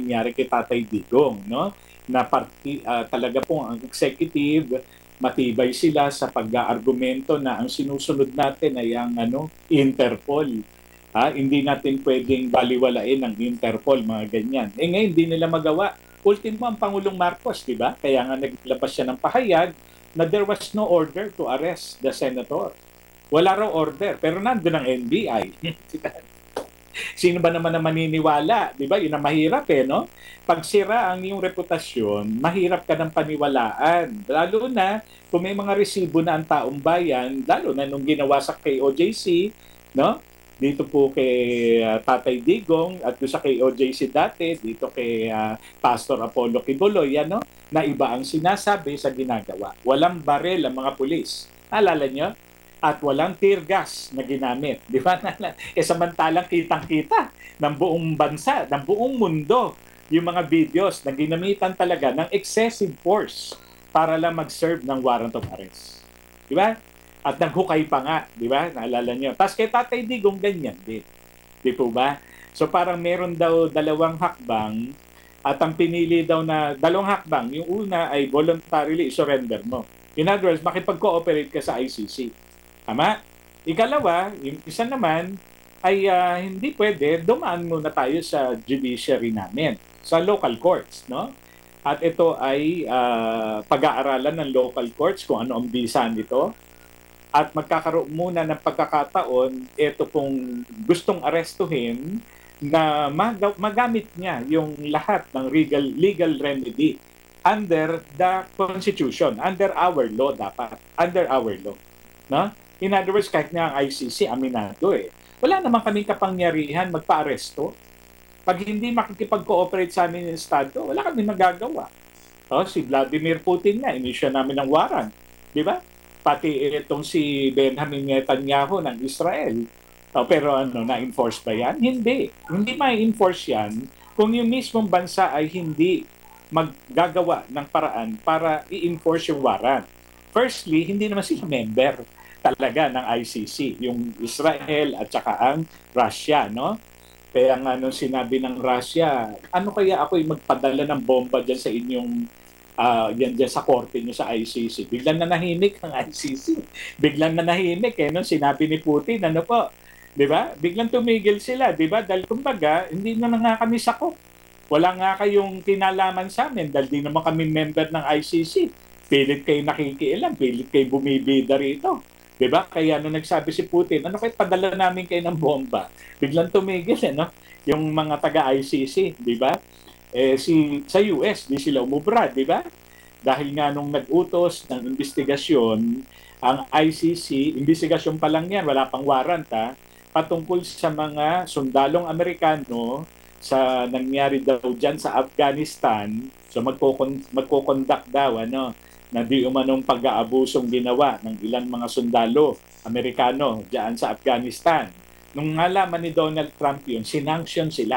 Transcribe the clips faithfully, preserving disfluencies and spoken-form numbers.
nangyari kay Tatay Digong, no? Na parti, uh, talaga po ang executive, matibay sila sa pag-aargumento na ang sinusunod natin ay ang ano, Interpol. Ha? Hindi natin pwedeng baliwalain ang Interpol, mga ganyan. Eh ngayon, hindi nila magawa. Ultimo ang Pangulong Marcos, di ba? Kaya nga naglabas siya ng pahayag na there was no order to arrest the senator. Wala raw order, pero nandun ang N B I. Sino ba naman na maniniwala? Di ba? Yun ang mahirap eh, no? Pag sira ang iyong reputasyon, mahirap ka ng paniwalaan. Lalo na kung may mga resibo na ang taong bayan, lalo na nung ginawa sa K O J C, no? Dito po kay uh, Tatay Digong at doon sa K O J C dati, dito kay uh, Pastor Apollo Kibuloy, ano, na iba ang sinasabi sa ginagawa. Walang barel ang mga pulis. Alala nyo? At walang tear gas na ginamit. Di ba? E samantalang kitang-kita ng buong bansa, ng buong mundo, yung mga videos na ginamitan talaga ng excessive force para lang mag-serve ng warrant of arrest. Di ba? At naghukay pa nga, di ba? Naalala nyo. Tapos kay Tatay Digong, ganyan din. Di po ba? So parang meron daw dalawang hakbang at ang pinili daw na dalawang hakbang. Yung una ay voluntarily surrender mo. In other words, makipag-cooperate ka sa I C C. Tama? Ikalawa, yung isa naman ay uh, hindi pwede, dumaan muna tayo sa judiciary namin, sa local courts, no? At ito ay uh, pag-aaralan ng local courts kung ano ang bisa nito. At magkakaroon muna ng pagkakataon, ito pong gustong arestuhin na mag- magamit niya yung lahat ng legal, legal remedy under the Constitution, under our law dapat, under our law. No? In other words, kahit nga ang I C C, aminado eh. Wala naman kaming kapangyarihan magpa-aresto. Pag hindi makikipag-cooperate sa amin ng Estado, wala kami magagawa. O, si Vladimir Putin nga, inisya namin ng warrant. Di ba? Pati itong si Benjamin Netanyahu ng Israel. O, pero ano, na-enforce ba yan? Hindi. Hindi ma-enforce yan kung yung mismong bansa ay hindi maggagawa ng paraan para i-enforce yung warrant. Firstly, hindi naman sila member talaga ng I C C, yung Israel at saka ang Russia, no? Kaya nga nung sinabi ng Russia, ano kaya ako'y magpadala ng bomba dyan sa inyong, uh, yan dyan sa korte nyo sa I C C. Biglang nanahimik ang I C C. Biglang nanahimik eh, nung sinabi ni Putin, ano po, di ba? Biglang tumigil sila, di ba? Dahil kumbaga, hindi na nga kami sakop. Wala nga kayong kinalaman sa amin dahil di naman kami member ng I C C. Pilit kayo nakikialam, pilit kayo bumibida rito. Diba? Kaya nung nagsabi si Putin, ano kayo padala namin kayo ng bomba? Biglang tumigil, eh, no? Yung mga taga-I C C, di ba? Eh, si, sa U S, di sila umubra, di ba? Dahil nga nung nag-utos ng investigasyon, ang I C C, investigasyon pa lang yan, wala pang warrant, ha? Patungkol sa mga sundalong Amerikano sa nangyari daw dyan sa Afghanistan, so magko-conduct daw, ano, na di umanong pag-aabusong ginawa ng ilang mga sundalo Amerikano diyan sa Afghanistan. Nung nalaman ni Donald Trump yun, sinanction sila.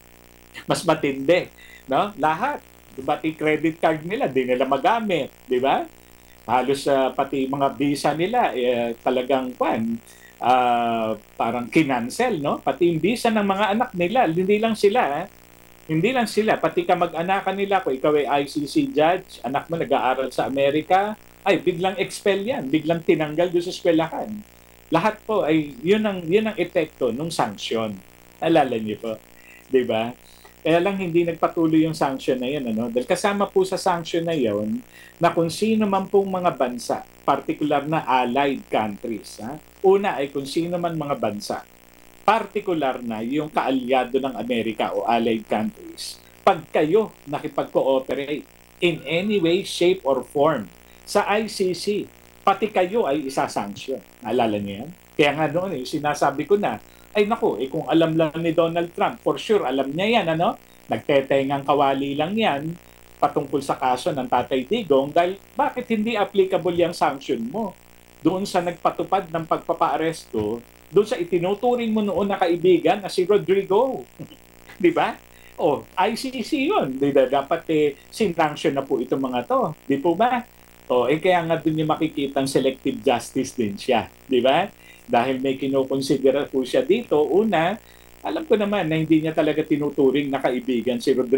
Mas matindi, no? Lahat. Pati credit card nila, di nila magamit, di ba? Halos uh, pati mga visa nila, eh, talagang kwan, uh, parang kinancel, no? Pati yung visa ng mga anak nila, hindi lang sila, eh. Hindi lang sila, pati ka mag-anakan nila, kung ikaw ay I C C judge, anak mo nag-aaral sa Amerika, ay biglang expel yan, biglang tinanggal doon sa eskwelahan. Lahat po ay, yun ang, yun ang epekto ng sanction. Alala niyo po, di ba? Kaya lang hindi nagpatuloy yung sanction na yun, ano? Dahil kasama po sa sanction na yun, na kung sino man pong mga bansa, particular na allied countries, ha? Una ay kung sino man mga bansa, particular na yung kaalyado ng Amerika o allied countries, pag kayo nakipag-cooperate in any way, shape, or form sa I C C, pati kayo ay isasanction. Naalala niyo yan? Kaya nga noon, eh, sinasabi ko na, ay naku, eh, kung alam lang ni Donald Trump, for sure, alam niya yan, ano? Nagtetengang kawali lang yan patungkol sa kaso ng Tatay Digong dahil bakit hindi applicable yung sanction mo doon sa nagpatupad ng pagpapaaresto doon sa itinuturing mo noon na kaibigan na si Rodrigo. Di ba? O, I C C yun. Di ba? Dapat eh, sinanction na po itong mga to. Di po ba? O, eh kaya nga doon yung makikitang selective justice din siya. Di ba? Dahil may kinukonsidera po siya dito. Una, alam ko naman na hindi niya talaga tinuturing na kaibigan si Rodrigo.